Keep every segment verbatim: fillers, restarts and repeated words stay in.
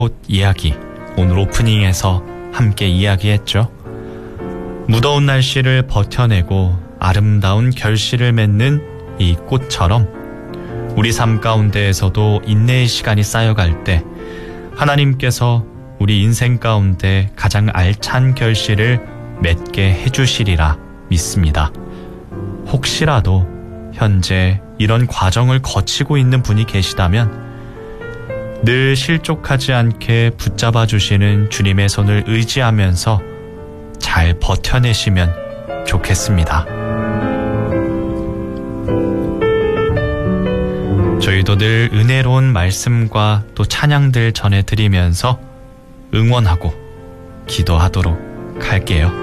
꽃 이야기, 오늘 오프닝에서 함께 이야기했죠. 무더운 날씨를 버텨내고 아름다운 결실을 맺는 이 꽃처럼 우리 삶 가운데에서도 인내의 시간이 쌓여갈 때 하나님께서 우리 인생 가운데 가장 알찬 결실을 맺게 해주시리라 믿습니다. 혹시라도 현재 이런 과정을 거치고 있는 분이 계시다면 늘 실족하지 않게 붙잡아 주시는 주님의 손을 의지하면서 잘 버텨내시면 좋겠습니다. 저희도 늘 은혜로운 말씀과 또 찬양들 전해드리면서 응원하고 기도하도록 할게요.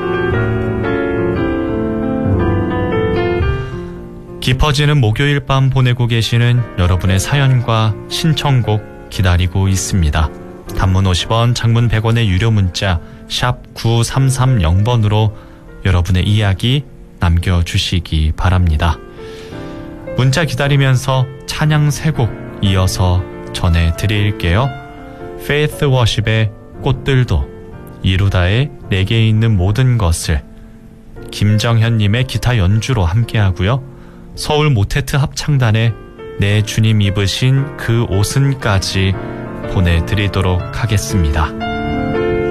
깊어지는 목요일 밤 보내고 계시는 여러분의 사연과 신청곡 기다리고 있습니다. 단문 오십 원, 장문 백 원의 유료 문자 샵 구삼삼공 번으로 여러분의 이야기 남겨주시기 바랍니다. 문자 기다리면서 찬양 세 곡 이어서 전해드릴게요. Faith Worship의 꽃들도, 이루다의 내게 있는 모든 것을, 김정현님의 기타 연주로 함께하고요. 서울 모테트 합창단의 내 주님 입으신 그 옷은까지 보내드리도록 하겠습니다.